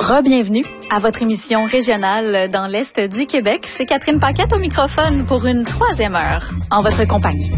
Re-bienvenue à votre émission régionale dans l'Est du Québec. C'est Catherine Paquette au microphone pour une 3e heure en votre compagnie.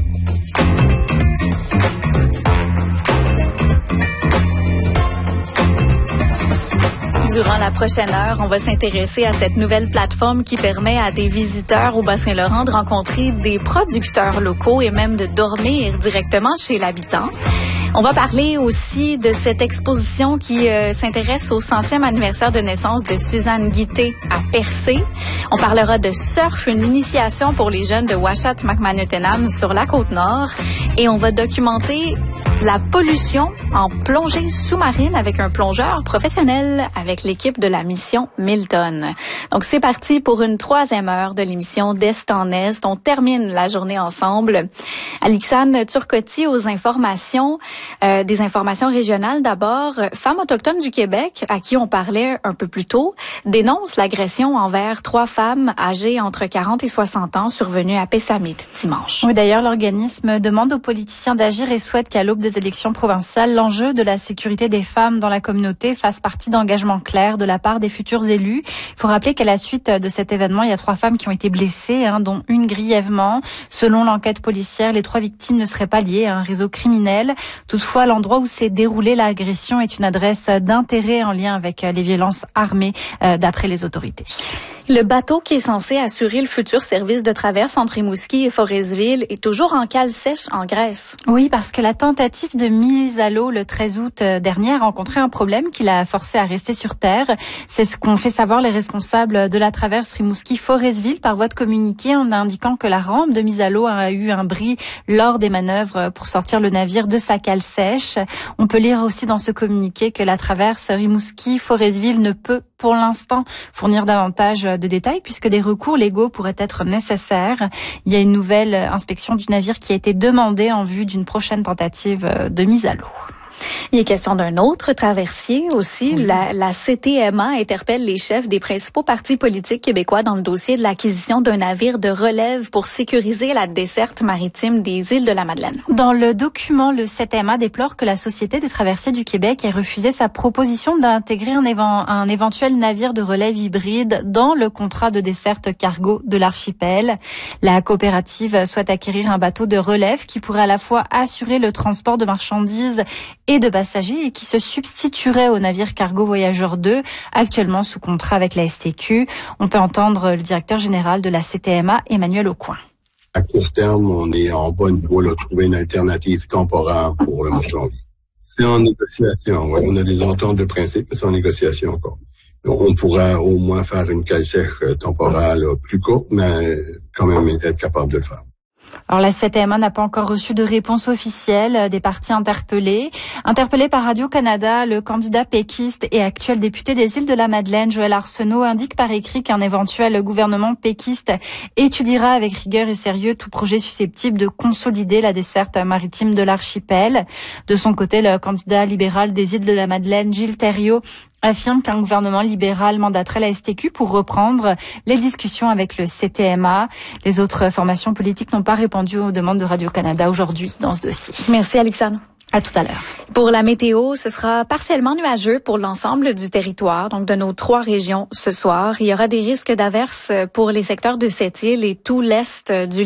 Durant la prochaine heure, on va s'intéresser à cette nouvelle plateforme qui permet à des visiteurs au Bas-Saint-Laurent de rencontrer des producteurs locaux et même de dormir directement chez l'habitant. On va parler aussi de cette exposition qui s'intéresse au 100e anniversaire de naissance de Suzanne Guité à Percé. On parlera de surf, une initiation pour les jeunes de Ouachata-Macmahon sur la Côte-Nord. Et on va documenter la pollution en plongée sous-marine avec un plongeur professionnel avec l'équipe de la mission Milton. Donc, c'est parti pour une 3e heure de l'émission d'Est en Est. On termine la journée ensemble. Alixane Turcotte aux informations, des informations régionales d'abord. Femmes autochtones du Québec, à qui on parlait un peu plus tôt, dénoncent l'agression envers 3 femmes âgées entre 40 et 60 ans survenues à Pessamit dimanche. Oui, d'ailleurs, l'organisme demande aux politiciens d'agir et souhaite qu'à l'aube des élections provinciales, l'enjeu de la sécurité des femmes dans la communauté fasse partie d'engagements clairs de la part des futurs élus. Il faut rappeler qu'à la suite de cet événement, il y a 3 femmes qui ont été blessées, dont une grièvement. Selon l'enquête policière, les 3 victimes ne seraient pas liées à un réseau criminel. Toutefois, l'endroit où s'est déroulée l'agression est une adresse d'intérêt en lien avec les violences armées, d'après les autorités. Le bateau qui est censé assurer le futur service de traverse entre Rimouski et Forestville est toujours en cale sèche en Grèce. Oui, parce que la tentative de mise à l'eau le 13 août dernier a rencontré un problème qui l'a forcé à rester sur terre. C'est ce qu'ont fait savoir les responsables de la traverse Rimouski-Forestville par voie de communiqué en indiquant que la rampe de mise à l'eau a eu un bris lors des manœuvres pour sortir le navire de sa cale sèche. On peut lire aussi dans ce communiqué que la traverse Rimouski-Forestville ne peut pour l'instant fournir davantage de détails puisque des recours légaux pourraient être nécessaires. Il y a une nouvelle inspection du navire qui a été demandée en vue d'une prochaine tentative de mise à l'eau. Il est question d'un autre traversier aussi. Oui. La CTMA interpelle les chefs des principaux partis politiques québécois dans le dossier de l'acquisition d'un navire de relève pour sécuriser la desserte maritime des îles de la Madeleine. Dans le document, le CTMA déplore que la Société des traversiers du Québec ait refusé sa proposition d'intégrer un éventuel navire de relève hybride dans le contrat de desserte cargo de l'archipel. La coopérative souhaite acquérir un bateau de relève qui pourrait à la fois assurer le transport de marchandises et de passagers et qui se substituerait au navire cargo voyageur 2, actuellement sous contrat avec la STQ. On peut entendre le directeur général de la CTMA, Emmanuel Aucoin. À court terme, on est en bonne voie de trouver une alternative temporaire pour le mois de janvier. C'est en négociation, ouais. On a des ententes de principe, mais c'est en négociation encore. On pourra au moins faire une cale sèche temporaire plus courte, mais quand même être capable de le faire. Alors la CTMA n'a pas encore reçu de réponse officielle des partis interpellés. Interpellé par Radio-Canada, le candidat péquiste et actuel député des îles de la Madeleine, Joël Arsenault, indique par écrit qu'un éventuel gouvernement péquiste étudiera avec rigueur et sérieux tout projet susceptible de consolider la desserte maritime de l'archipel. De son côté, le candidat libéral des îles de la Madeleine, Gilles Thériault, affirme qu'un gouvernement libéral mandaterait la STQ pour reprendre les discussions avec le CTMA. Les autres formations politiques n'ont pas répondu aux demandes de Radio-Canada aujourd'hui dans ce dossier. Merci Alixane. À tout à l'heure. Pour la météo, ce sera partiellement nuageux pour l'ensemble du territoire, donc de nos 3 régions ce soir. Il y aura des risques d'averses pour les secteurs de Sept-Îles et tout l'est du